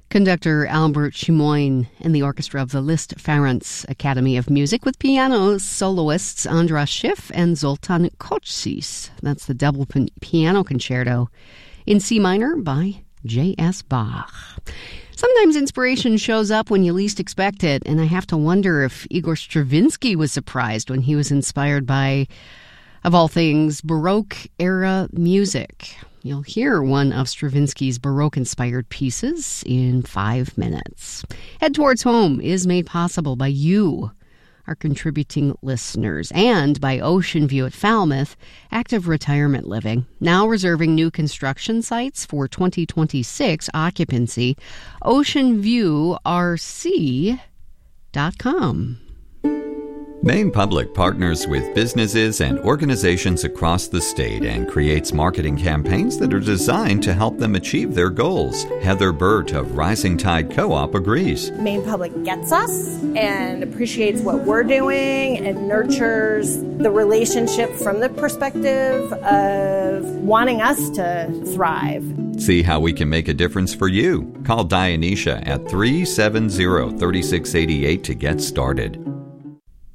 Conductor Albert Chimoine and the orchestra of the Liszt Ferenc Academy of Music with piano soloists Andras Schiff and Zoltan Kocsis. That's the double piano concerto in C minor by J.S. Bach. Sometimes inspiration shows up when you least expect it, and I have to wonder if Igor Stravinsky was surprised when he was inspired by, of all things, Baroque-era music. You'll hear one of Stravinsky's Baroque-inspired pieces in 5 minutes. Head Towards Home is made possible by you, our contributing listeners, and by Ocean View at Falmouth, active retirement living, now reserving new construction sites for 2026 occupancy. OceanViewRC.com. Maine Public partners with businesses and organizations across the state and creates marketing campaigns that are designed to help them achieve their goals. Heather Burt of Rising Tide Co-op agrees. Maine Public gets us and appreciates what we're doing and nurtures the relationship from the perspective of wanting us to thrive. See how we can make a difference for you. Call Dionysia at 370-3688 to get started.